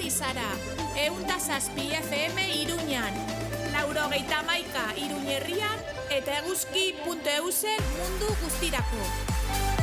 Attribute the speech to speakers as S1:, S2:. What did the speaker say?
S1: ari zara. 107 FM Iruñan, 91 Iruñerrian eta eguzki.eusen mundu guztirako.